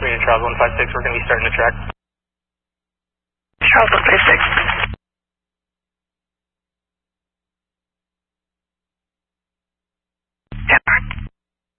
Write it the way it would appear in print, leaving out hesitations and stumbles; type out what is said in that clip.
Green and Charles 156, we're going to be starting the track. Charles 156.